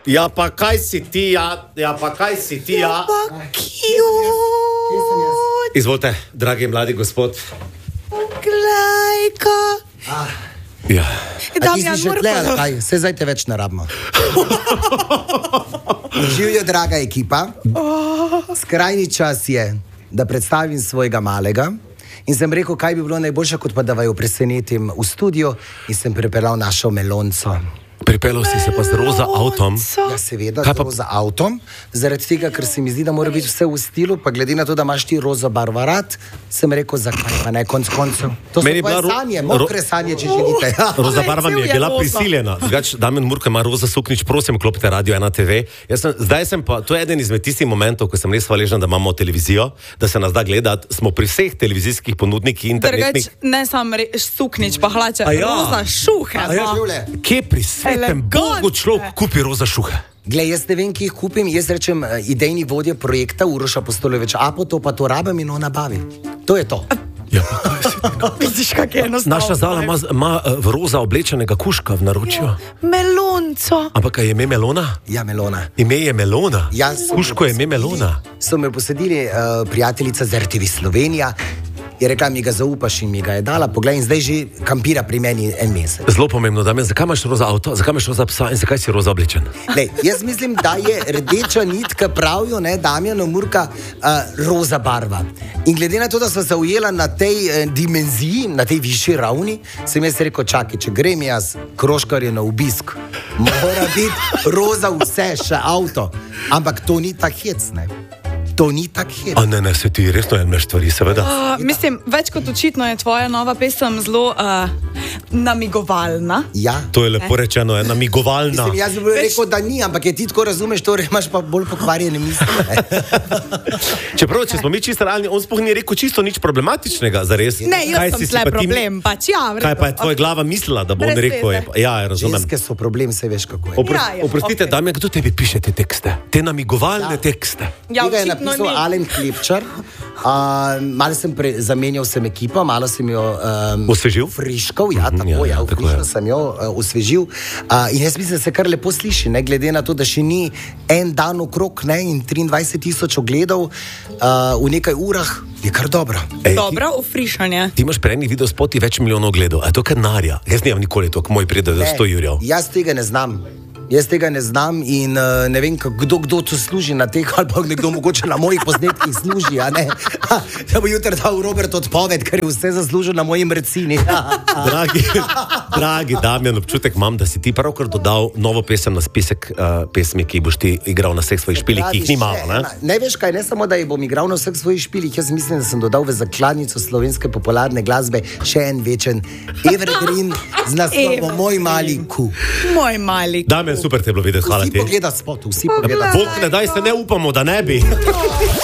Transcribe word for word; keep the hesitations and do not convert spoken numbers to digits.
Ja, pa kaj si ti, ja, ja pa kaj si ti, ja. Ja, pa cute. Izvolite, dragi mladi gospod. Glejka. Ah. Ja. A ti si še tle, ali kaj? Se zdaj te več ne rabimo. Živijo, draga ekipa. Skrajni čas je, da predstavim svojega malega. In sem rekel, kaj bi bilo najboljše, kot pa da vaju presenetim v studio. In sem pripeljal našo Melonco. Pripeljal si se pa z roza avtom. Ja, seveda, z roza avtom. Zaradi tega, ker se mi zdi, da mora biti vse v stilu, pa glede na to, da imaš ti roza barvo rad, sem rekel, zakaj pa ne, konc koncev. To so tvoje sanje, mokre sanje, če želite. Roza barva mi je bila prisiljena. Drugač, Damjan Murka ima roza suknič, prosim, klopite Radio ena te ve. Jaz sem, zdaj sem pa, to je eden izmed tistih momentov, ko sem res hvaležen, da imamo televizijo, da se nas da gledati. Smo pri vseh televizijskih ponudnikih internetnih. Drugač, ne sam suknič, pa hlače, roza šuhe. Kje pri svetem Bogu človek kupi roza šuhe? Glej, jaz ne vem, ki jih kupim, jaz rečem idejni vodje projekta Uroša Postolovič, a po to pa to rabim in on nabavi. To je to. Ja, pa kaj si ti? No? Vidiš, kak je enostavno. Naša Zala ima, ima v roza oblečenega kužka v naročju. Ja, Melonco. Ampak je ime Melona? Ja, Melona. Ime je Melona? Ja, kužko je ime Melona. So me posedili uh, prijateljica z er te ve Slovenija. Je rekla, mi ga zaupaš in mi ga je dala. Poglej, in zdaj že kampira pri meni en mesec. Zelo pomembno, Damjan, zakaj imaš roza avto, zakaj imaš roza psa in zakaj si roza oblečen? Lej, jaz mislim, da je rdeča nitka, pravijo, ne, Damjana Murka, uh, roza barva. In glede na to, da sem se ujela na tej eh, dimenziji, na tej višji ravni, sem jaz rekel, čakaj, če grem jaz Kroškarje na obisk, mora biti roza vse, še avto. Ampak to ni tak hec, ne. To ni tak hec. A ne, ne, se ti resno jemlješ stvari, seveda. Uh, mislim, več kot očitno je tvoja nova pesem zelo uh, namigovalna. Ja. To je lepo rečeno, je namigovalna. Mislim, jaz bi rekel, da ni, ampak je ti tako razumeš, to imaš pa bolj pokvarjene misli. Čeprav, če smo mi čisto realni, on sploh ni rekel čisto nič problematičnega, zares. Ne, jaz kaj sem si tle si pa problem, ti... pač ja. Kaj pa je tvoja glava mislila, da bo on rekel? Je... Ja, razumem. Ženske so problem, se veš kako je. Opr ja, ja, oprostite, okay. Damjan, kdo tebi piše te tekste? Te namigovalne ja. tekste? Ja, tega je napisal Alen Klepčar. Uh, malo sem pre, zamenjal sem ekipo, malo sem jo um, osvežil. Friškal, ja, tako, ja, ja, tako friškal sem jo uh, osvežil. Uh, in jaz mislim, da se kar lepo sliši, ne, glede na to, da še ni en dan okrog, ne, in triindvajset tisoč ogledov uh, v nekaj urah, je kar dobro. Ej, dobro ufrišanje. Ti imaš prejni video spoti več milijonov ogledov, a to kar narja? Jaz nimam nikoli to, ko moj pride do sto jurjev. Jaz tega ne znam. Jaz tega ne znam in uh, ne vem, kdo, kdo to služi na teh, ali pa nekdo mogoče na mojih posnetkih služi, a ne? Ha, da bo jutri dal Robert odpoved, ker je vse zaslužil na moji mrcini. Dragi, dragi Damjan, občutek imam, da si ti pravkar dodal novo pesem na spisek uh, pesmi, ki boš ti igral na vseh svojih špilih, ki jih ni malo, ne? Ne veš kaj, ne samo, da jih bom igral na vseh svojih špilih, jaz mislim, da sem dodal v zakladnico slovenske popularne glasbe še en večen evergreen z naslovom Moj mali ku. Moj mali ku. Damjan, super te je bilo videti, hvala ti. Vsi pogleda spot, vsi pogleda. Bog ne daj se, ne upamo, da ne bi.